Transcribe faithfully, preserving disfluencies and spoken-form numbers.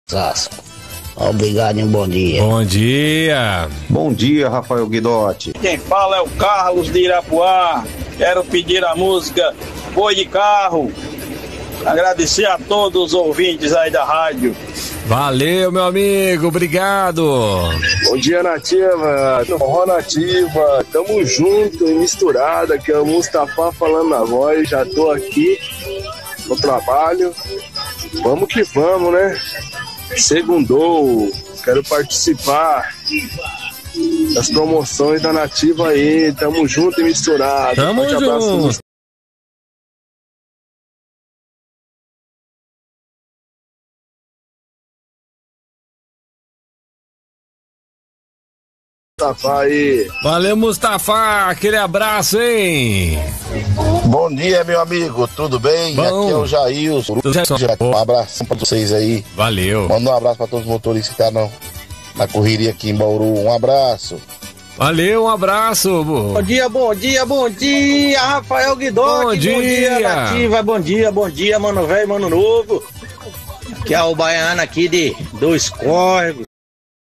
Osasco. Obrigado e um bom dia. Bom dia. Bom dia, Rafael Guidotti. Quem fala é o Carlos de Irapuá. Quero pedir a música Boi de Carro. Agradecer a todos os ouvintes aí da rádio. Valeu, meu amigo, obrigado. Bom dia, Nativa. Forró Nativa. Tamo junto e misturado. Aqui é o Mustafa falando na voz. Já tô aqui no trabalho. Vamos que vamos, né? Segundou. Quero participar das promoções da Nativa aí. Tamo junto e misturado. Tamo Forte junto. abraço, Mustafa aí. Valeu, Mustafa, aquele abraço, hein? Bom dia, meu amigo, tudo bem? Bom. Aqui é o Jailson. Um abraço pra vocês aí. Valeu. Manda um abraço pra todos os motoristas que estão tá na correria aqui em Bauru. Um abraço. Valeu, um abraço. Bom dia, bom dia, bom dia, Rafael Guidotti. Bom dia. Bom dia, Nativa. Bom dia, bom dia, mano velho, mano novo. Que é o baiano aqui de Dois Córregos.